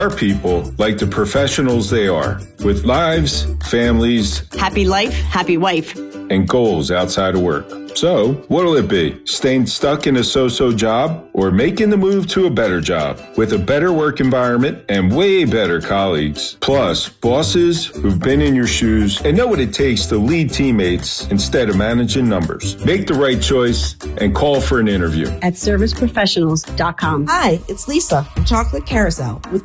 Our people like the professionals they are, with lives, families, happy life, happy wife, and goals outside of work. So, what'll it be? Staying stuck in a so-so job or making the move to a better job with a better work environment and way better colleagues? Plus, bosses who've been in your shoes and know what it takes to lead teammates instead of managing numbers. Make the right choice and call for an interview at serviceprofessionals.com. Hi, it's Lisa from Chocolate Carousel with